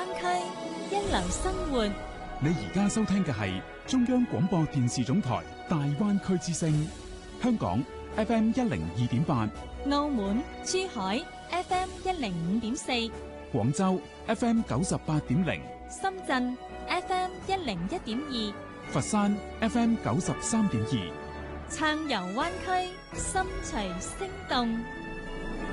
區，一流生活。 你而家收聽嘅係中央廣播電視總台大灣區之聲，香港 FM 102.8， 澳門、珠海 FM 105.4， 廣州 FM 98.0， 深圳 FM 101.2， 佛山 FM 93.2， 暢遊灣區，心隨聲動。